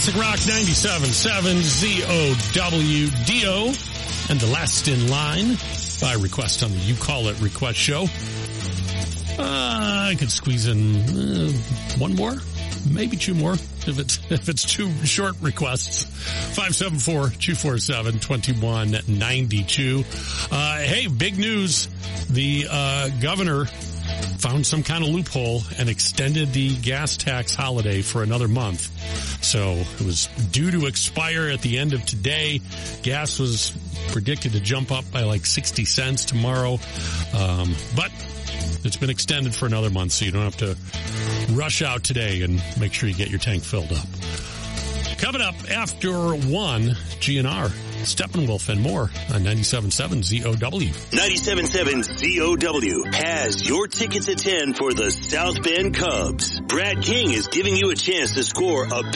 Classic Rock 97.7 ZOWDO and the last in line by request on the You Call It Request Show. I could squeeze in one more, maybe two more if it's two short requests. 574-247-2192. Hey, big news. The governor found some kind of loophole and extended the gas tax holiday for another month. So it was due to expire at the end of today. Gas was predicted to jump up by like 60 cents tomorrow. But it's been extended for another month, so you don't have to rush out today, and make sure you get your tank filled up. Coming up after 1, GNR, Steppenwolf, and more on 97.7 ZOW. 97.7 ZOW has your tickets at 10 for the South Bend Cubs. Brad King is giving you a chance to score a